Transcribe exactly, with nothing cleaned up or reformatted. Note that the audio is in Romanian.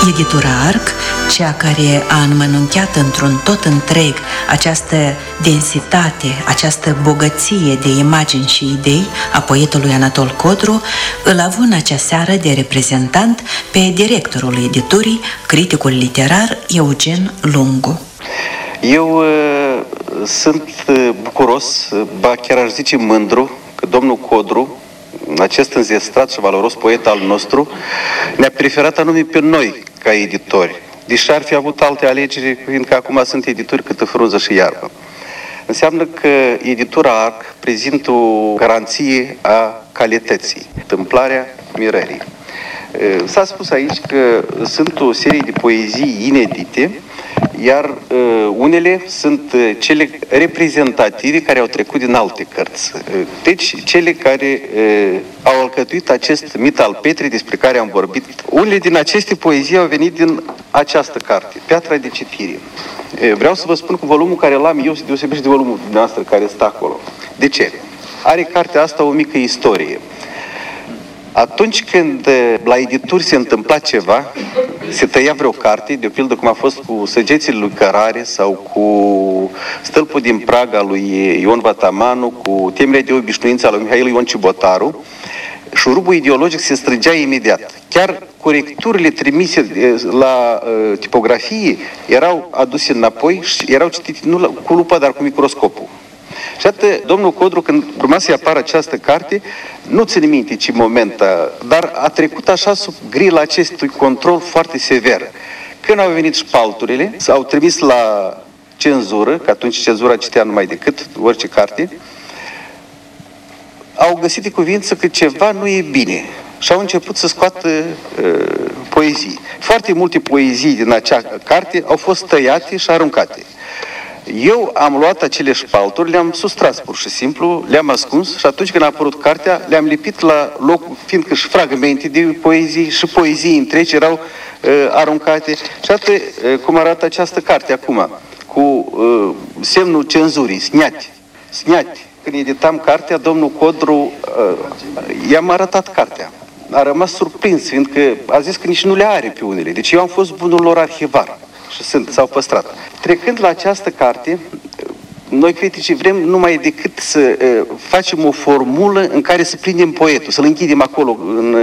Editura Arc, cea care a înmănunchiat într-un tot întreg această densitate, această bogăție de imagini și idei a poetului Anatol Codru, îl avu în acea seară de reprezentant pe directorul editurii, criticul literar Eugen Lungu. Eu uh, sunt bucuros, ba chiar aș zice mândru, că domnul Codru, acest înzestrat și valoros poet al nostru, ne-a preferat anume pe noi ca editori, deși ar fi avut alte alegeri, fiindcă acum sunt edituri câtă frunză și iarbă. Înseamnă că editura Arc prezintă o garanție a calității, întâmplarea mirării. S-a spus aici că sunt o serie de poezii inedite, iar uh, unele sunt uh, cele reprezentative care au trecut din alte cărți. Uh, deci, cele care uh, au alcătuit acest mit al Petrei despre care am vorbit. Unele din aceste poezii au venit din această carte, Piatra de citire. Uh, vreau să vă spun că volumul care l-am eu se deosebește de volumul dumneavoastră care stă acolo. De ce? Are cartea asta o mică istorie. Atunci când la edituri se întâmpla ceva, se tăia vreo carte, de pildă cum a fost cu Săgețile lui Cărare sau cu Stâlpul din Praga lui Ion Vatamanu, cu Temerea de obișnuință a lui Mihail Ion Cibotaru, șurubul ideologic se strângea imediat. Chiar corecturile trimise la uh, tipografie erau aduse înapoi și erau citite nu la, cu lupa, dar cu microscopul. Și atât, domnul Codru, când urma să-i apară această carte, nu ține minte ce moment, dar a trecut așa sub grila acestui control foarte sever. Când au venit șpalturile, s-au trimis la cenzură, că atunci cenzura citea numai decât orice carte, au găsit de cuvință că ceva nu e bine și au început să scoată uh, poezii. Foarte multe poezii din acea carte au fost tăiate și aruncate. Eu am luat acele șpalturi, le-am sustras pur și simplu, le-am ascuns și atunci când a apărut cartea, le-am lipit la loc, fiindcă și fragmente de poezii și poezii întregi erau uh, aruncate. Și atât uh, cum arată această carte acum, cu uh, semnul cenzurii, sniati, sniati. Când editam cartea, domnul Codru uh, i-am arătat cartea. A rămas surprins, fiindcă a zis că nici nu le are pe unele. Deci eu am fost bunul lor arhivar. Și sunt, s-au păstrat. Trecând la această carte, noi criticii vrem numai decât să uh, facem o formulă în care să prindem poetul, să-l închidem acolo în